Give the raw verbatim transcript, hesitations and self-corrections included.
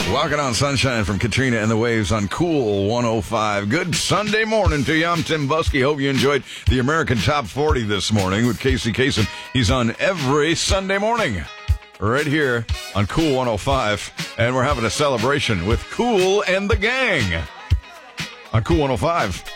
Walking on Sunshine from Katrina and the Waves on Cool one oh five. Good Sunday morning to you. I'm Tim Buskey. Hope you enjoyed the American Top forty this morning with Casey Kasem. He's on every Sunday morning right here on Cool one oh five. And we're having a celebration with Kool and the Gang on Cool one oh five.